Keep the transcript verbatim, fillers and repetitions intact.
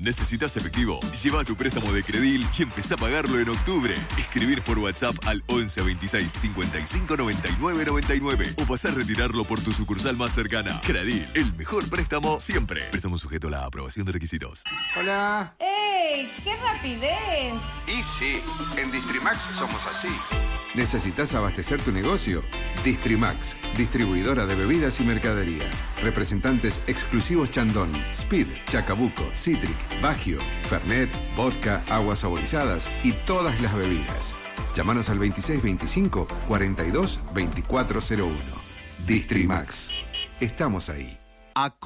¿Necesitas efectivo? Lleva tu préstamo de Credil y empezá a pagarlo en octubre. Escribir por WhatsApp al once veintiséis cincuenta y cinco noventa y nueve noventa y nueve o pasar a retirarlo por tu sucursal más cercana. Credil, el mejor préstamo siempre. Préstamo sujeto a la aprobación de requisitos. Hola. ¡Ey! ¡Qué rapidez! Y sí, en Distrimax somos así. ¿Necesitas abastecer tu negocio? Distrimax, distribuidora de bebidas y mercadería. Representantes exclusivos Chandon, Speed, Chacabuco, Citric, Bagio, Fernet, vodka, aguas saborizadas y todas las bebidas. Llámanos al veintiséis veinticinco cuarenta y dos veinticuatro cero uno. Distrimax. Estamos ahí.